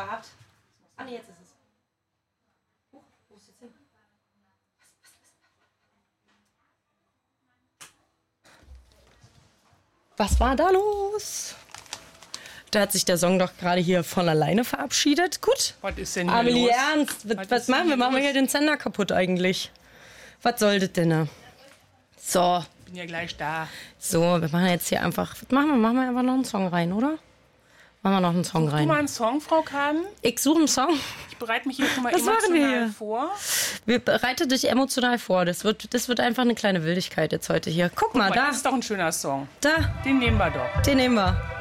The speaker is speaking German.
gehabt. Ah, nee, jetzt ist es. Wo ist es hin? Was war da los? Da hat sich der Song doch gerade hier von alleine verabschiedet. Gut. Was ist denn hier Amelie, los? ernst? Was machen wir? Machen wir hier den Sender kaputt eigentlich? Was soll das denn? So. Ich bin ja gleich da. So, wir machen jetzt hier einfach. Was machen wir? Machen wir einfach noch einen Song rein, oder? Machen wir noch einen Song Such rein. du mal einen Song, Frau Kahn? Ich suche einen Song. Ich bereite mich hier schon mal Was machen wir emotional hier? vor. Wir bereiten dich emotional vor. Das wird einfach eine kleine Wildigkeit jetzt heute hier. Guck mal, da. Das ist doch ein schöner Song. Da. Den nehmen wir doch. Den nehmen wir.